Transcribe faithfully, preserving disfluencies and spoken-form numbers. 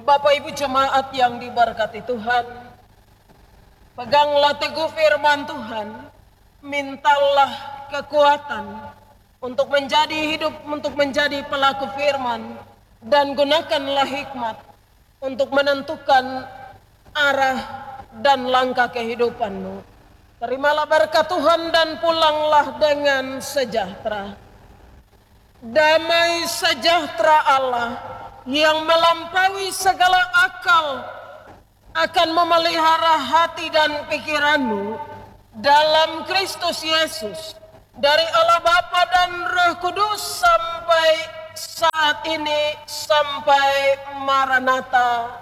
Bapak Ibu jemaat yang diberkati Tuhan, peganglah teguh firman Tuhan, mintalah kekuatan untuk menjadi hidup, untuk menjadi pelaku firman, dan gunakanlah hikmat untuk menentukan arah dan langkah kehidupanmu. Terimalah berkat Tuhan dan pulanglah dengan sejahtera. Damai sejahtera Allah yang melampaui segala akal akan memelihara hati dan pikiranmu dalam Kristus Yesus, dari Allah Bapa dan Roh Kudus sampai saat ini, sampai Maranatha.